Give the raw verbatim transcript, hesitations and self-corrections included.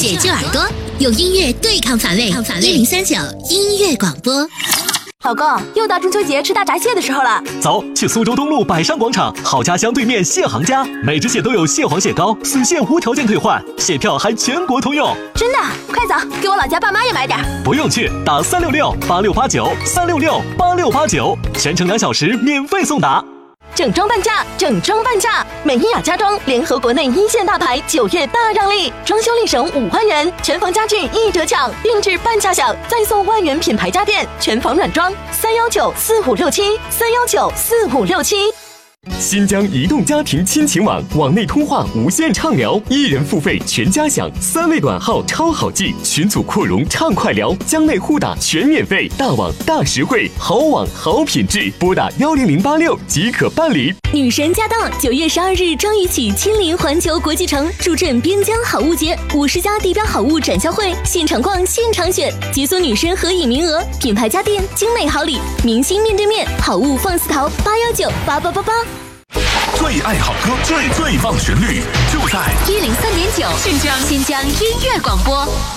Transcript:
解救耳朵，用音乐对抗乏味。一零三九音乐广播。 老公，又到中秋节吃大闸蟹的时候了， 走，去苏州东路百商广场好家乡对面蟹行家，每只蟹都有蟹黄蟹膏，死蟹无条件退换，蟹票还全国通用。 真的？快走，给我老家爸妈也买点。 不用去，打三六六八六八九三六六八六八九，全程两小时免费送达。 整装半价，整装半价！美伊雅家装联合国内一线大牌，九月大让利，装修立省五万元，全房家具一折抢，定制半价享，再送万元品牌家电，全房软装，三幺九四五六七，三幺九四五六七。 新疆移动家庭亲情网，网内通话无限畅聊，一人付费全家享，三位短号超好记，群组扩容畅快聊，疆内互打全免费，大网大实惠，好网好品质，拨打幺零零八六即可办理。 女神驾到！九月十二日，张雨绮亲临环球国际城，助阵边疆好物节，五十家地标好物展销会，现场逛，现场选，解锁女神合影名额，品牌家电，精美好礼，明星面对面，好物放肆淘，八幺九八八八八。 最爱好歌，最最棒旋律，就在一零三点九新疆新疆音乐广播。